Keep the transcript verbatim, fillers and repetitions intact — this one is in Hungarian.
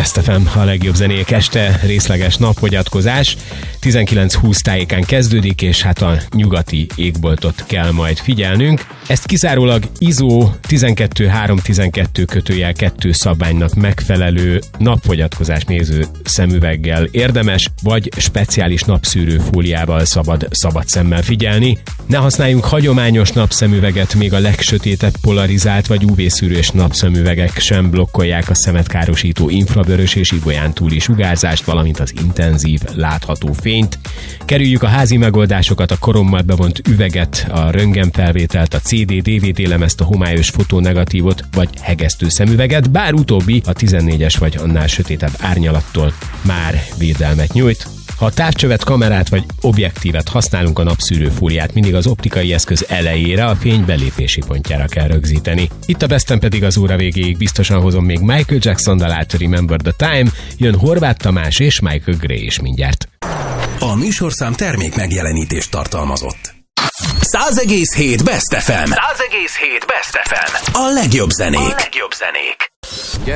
Best ef em, a legjobb zenék este, részleges napfogyatkozás. tizenkilenc húsz tájékán kezdődik, és hát a nyugati égboltot kell majd figyelnünk. Ezt kizárólag i es o tizenkettő három tizenkettő kötőjel kettő szabványnak megfelelő napfogyatkozás néző szemüveggel érdemes, vagy speciális napszűrő fóliával szabad, szabad szemmel figyelni. Ne használjunk hagyományos napszemüveget, még a legsötétebb polarizált vagy ú vé-szűrős napszemüvegek sem blokkolják a szemet károsító infravörös és ibolyán túli sugárzást, valamint az intenzív, látható fényt. Kerüljük a házi megoldásokat, a korommal bevont üveget, a röntgenfelvételt, a cé dé dé vé dé lemezt, a homályos fotónegatívot vagy hegesztő szemüveget, bár utóbbi a tizennégyes vagy annál sötétebb árnyalattól már védelmet nyújt. Ha a távcsövet, kamerát vagy objektívet használunk, a napszűrőfóliát mindig az optikai eszköz elejére, a fény belépési pontjára kell rögzíteni. Itt a Besten pedig az óra végéig biztosan hozom még Michael Jackson dalát, Remember the Time, jön Horváth Tamás és Michael Gray is mindjárt. A műsorszám termék megjelenítést tartalmazott. száz egész hét Best ef em. száz egész hét Best ef em. A legjobb zenék. A legjobb zenék.